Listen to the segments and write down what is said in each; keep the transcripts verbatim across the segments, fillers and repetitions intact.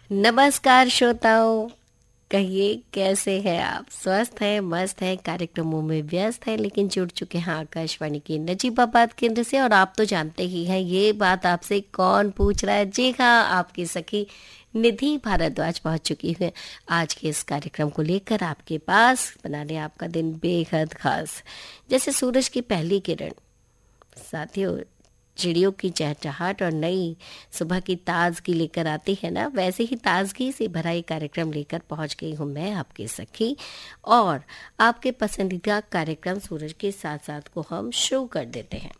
नमस्कार श्रोताओं, कहिए कैसे हैं आप? स्वस्थ हैं, मस्त हैं, कार्यक्रमों में व्यस्त हैं, लेकिन जुड़ चुके हैं आकाशवाणी के नजीबाबाद केंद्र से। और आप तो जानते ही हैं ये बात आपसे कौन पूछ रहा है। जी हाँ, आपकी सखी निधि भारद्वाज पहुंच चुकी है आज के इस कार्यक्रम को लेकर आपके पास, बनाने आपका दिन बेहद खास। जैसे सूरज की पहली किरण, साथियों चिड़ियों की चहचहाट और नई सुबह की ताजगी लेकर आती है ना, वैसे ही ताजगी से भरा ये कार्यक्रम लेकर पहुंच गई हूं मैं, आपकी सखी। और आपके पसंदीदा कार्यक्रम सूरज के साथ साथ को हम शुरू कर देते हैं।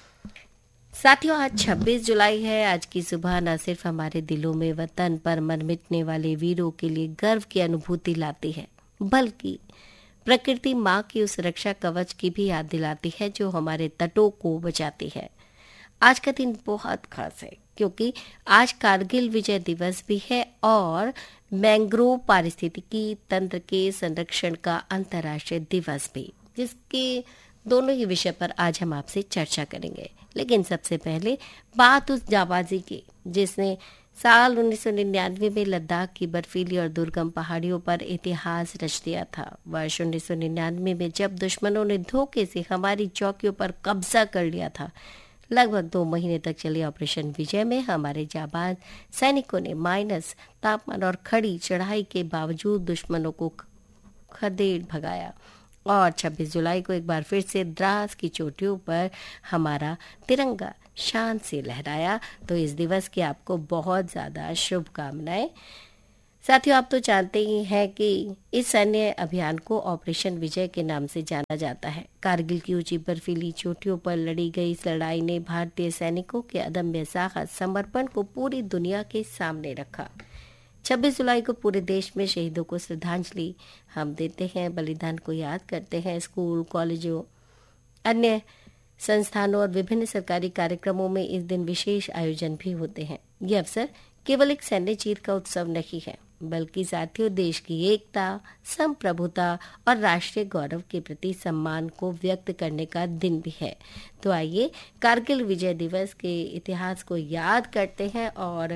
साथियों, आज छब्बीस जुलाई है। आज की सुबह न सिर्फ हमारे दिलों में वतन पर मर मिटने वाले वीरों के लिए गर्व की अनुभूति लाती है, बल्कि प्रकृति माँ की उस रक्षा कवच की भी याद दिलाती है जो हमारे तटों को बचाती है। आज का दिन बहुत खास है क्योंकि आज कारगिल विजय दिवस भी है और मैंग्रोव पारिस्थितिकी तंत्र के संरक्षण का अंतर्राष्ट्रीय दिवस भी, जिसके दोनों ही विषय पर आज हम आपसे चर्चा करेंगे। लेकिन सबसे पहले बात उस जाबाजी की जिसने साल उन्नीस सौ निन्यानवे में लद्दाख की बर्फीली और दुर्गम पहाड़ियों पर इतिहास रच दिया था। वर्ष उन्नीस सौ निन्यानवे में जब दुश्मनों ने धोखे से हमारी चौकियों पर कब्जा कर लिया था, लगभग दो महीने तक चले ऑपरेशन विजय में हमारे जाबाज सैनिकों ने माइनस तापमान और खड़ी चढ़ाई के बावजूद दुश्मनों को खदेड़ भगाया और छब्बीस जुलाई को एक बार फिर से द्रास की चोटियों पर हमारा तिरंगा शान से लहराया। तो इस दिवस की आपको बहुत ज्यादा शुभकामनाएं। साथियों, आप तो जानते ही हैं कि इस सैन्य अभियान को ऑपरेशन विजय के नाम से जाना जाता है। कारगिल की ऊंची बर्फीली चोटियों पर लड़ी गई इस लड़ाई ने भारतीय सैनिकों के अदम्य साहस, समर्पण को पूरी दुनिया के सामने रखा। छब्बीस जुलाई को पूरे देश में शहीदों को श्रद्धांजलि हम देते हैं, बलिदान को याद करते हैं। स्कूल, कॉलेजों, अन्य संस्थानों और विभिन्न सरकारी कार्यक्रमों में इस दिन विशेष आयोजन भी होते हैं। ये अवसर केवल एक सैन्य जीत का उत्सव नहीं है, बल्कि साथियों देश की एकता, संप्रभुता और राष्ट्रीय गौरव के प्रति सम्मान को व्यक्त करने का दिन भी है। तो आइए कारगिल विजय दिवस के इतिहास को याद करते हैं और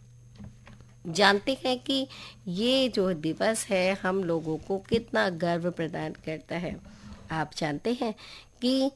जानते हैं कि ये जो दिवस है हम लोगों को कितना गर्व प्रदान करता है। आप जानते हैं कि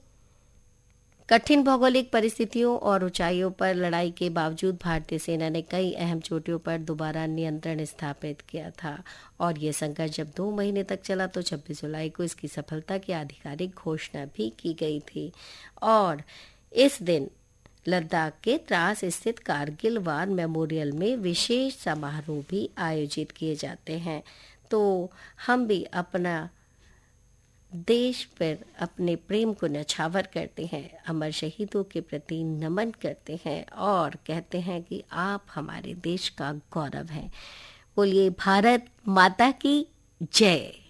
कठिन भौगोलिक परिस्थितियों और ऊंचाइयों पर लड़ाई के बावजूद भारतीय सेना ने कई अहम चोटियों पर दोबारा नियंत्रण स्थापित किया था और ये संघर्ष जब दो महीने तक चला तो छब्बीस जुलाई को इसकी सफलता की आधिकारिक घोषणा भी की गई थी। और इस दिन लद्दाख के द्रास स्थित कारगिल वार मेमोरियल में विशेष समारोह भी आयोजित किए जाते हैं। तो हम भी अपना देश पर अपने प्रेम को न्यौछावर करते हैं, अमर शहीदों के प्रति नमन करते हैं और कहते हैं कि आप हमारे देश का गौरव हैं। बोलिए भारत माता की जय।